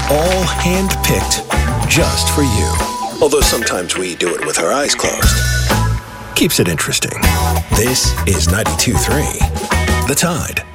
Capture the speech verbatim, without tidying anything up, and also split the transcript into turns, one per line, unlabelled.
all hand-picked just for you. Although sometimes we do it with our eyes closed. Keeps it interesting. This is ninety-two point three The Tide.